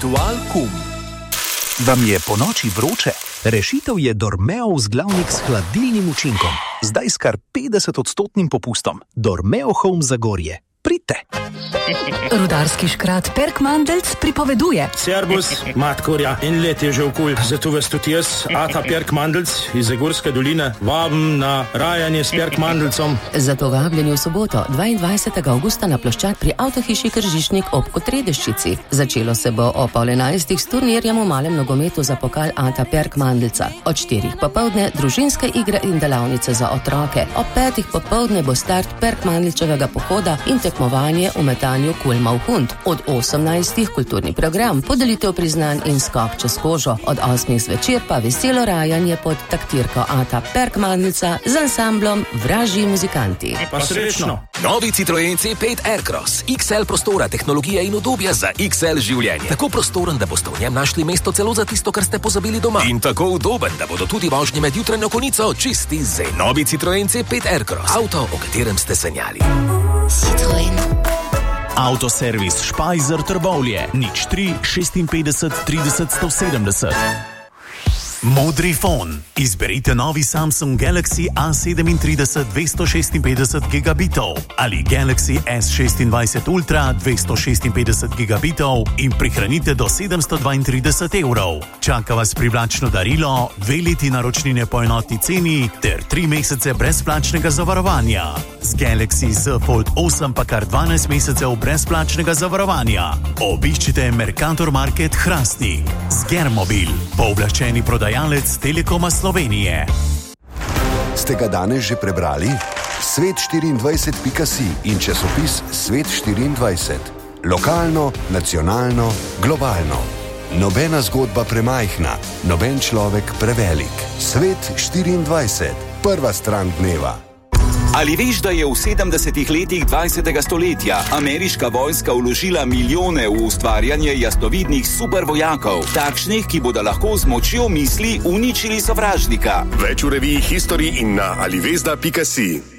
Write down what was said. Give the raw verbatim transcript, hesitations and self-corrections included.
Ritual kum. Vam je po noči vroče? Rešitev je Dormeov vzglavnik s hladilnim učinkom. Zdaj s kar petdeset odstotnim popustom. Dormeo Home Zagorje. Pridite! Rudarski škrat Perk Mandelc pripoveduje. Servus, matkorja, in let je že okul. Zato vas tudi jaz, Ata Perk Mandelc iz Zagorske doline, vabim na rajanje s Perk Mandelcom. Zato vabljeni v soboto, dvaindvajsetega avgusta na ploščad pri avtohiši Kržišnik ob Kotredeščici. Začelo se bo o pol enajstih s turnirjem v malem nogometu za pokal Ata Perk Mandelca. Od štirih popoldne družinske igre in delavnice za otroke. Ob petih popoldne bo start Perk Mandelčevega pohoda in tekmovanje v metanju kulma v hund. Od osemnajstih kulturni program, podelitev priznanj in skok čez kožo. Od osmih zvečer pa veselo rajanje pod taktirko Ata Perk Mandelca z ansamblom Vražji muzikanti. Pa srečno! Novi Citroen C pet Aircross. iks el prostora, tehnologija in udobja za iks el življenje. Tako prostoren, da boste v njem našli mesto celo za tisto, kar ste pozabili doma. In tako udoben, da bodo tudi vožnje med jutranjo konico čisti zen. Novi Citroen C pet Aircross. Avto, o katerem ste sanjali. Citroen. Avtoservis Špajzer Trbovlje, nič tri šestinpetdeset trideset sto sedemdeset. Modri fon. Izberite novi Samsung Galaxy A sedemintrideset dvesto šestinpetdeset gigabitov ali Galaxy S šestindvajset Ultra dvesto šestinpetdeset gigabitov in prihranite do sedemsto dvaintrideset evrov. Čaka vas privlačno darilo, dve leti naročnine po enotni ceni ter tri mesece brezplačnega zavarovanja. Z Galaxy Z Fold osem pa kar dvanajst mesecev brezplačnega zavarovanja. Obiščite Mercator Market Hrastnik. Zgermobil, pooblaščeni prodajalec Telekoma Slovenije. Ste ga danes že prebrali? svet štiriindvajset pika si in časopis Svet štiriindvajset. Lokalno, nacionalno, globalno. Nobena zgodba premajhna, noben človek prevelik. Svet štiriindvajset. Prva stran dneva. Ali veš, da je v sedemdesetih letih dvajsetega stoletja ameriška vojska vložila milijone v ustvarjanje jasnovidnih supervojakov, takšnih, ki bodo lahko z močjo misli uničili sovražnika? Več v reviji History in na alivezda pika si.